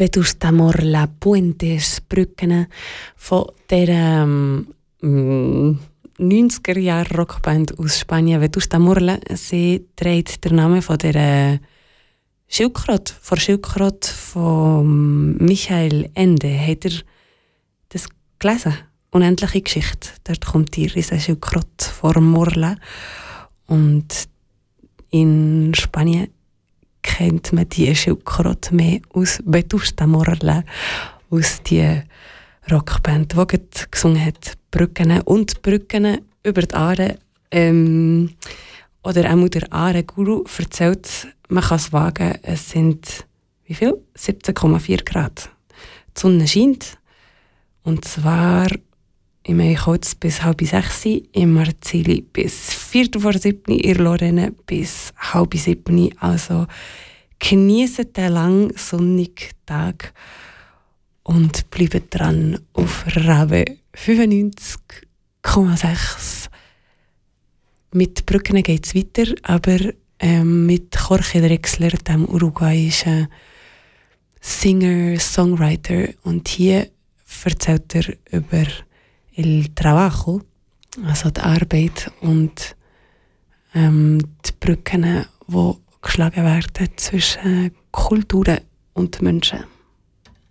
Vetusta Morla, Puentes, Brücken von der 90er-Jahre Rockband aus Spanien. Vetusta Morla, sie trägt den Namen von der Schildkröte, von Michael Ende. Habt ihr das gelesen? Unendliche Geschichte. Dort kommt die Riesenschildkröte vor Morla. Und in Spanien kennt man die Schildkröte mehr aus Vetusta Morla, aus die Rockband, die gesungen hat, Brücken und Brücken über die Aare. Oder auch der Aare-Guru erzählt, man kann es wagen, es sind, wie viel? 17,4 Grad. Die Sonne scheint, und zwar im Eichholz bis 5:30, im Marzili bis 6:45, in Lorraine bis 6:30. Also genießt den langen sonnigen Tag und bleibt dran auf Rave 95,6. Mit Brücken geht es weiter, aber mit Jorge Drexler, dem uruguayischen Singer, Songwriter. Und hier erzählt er über El Trabajo, also die Arbeit und die Brücken, die geschlagen werden zwischen Kulturen und Menschen.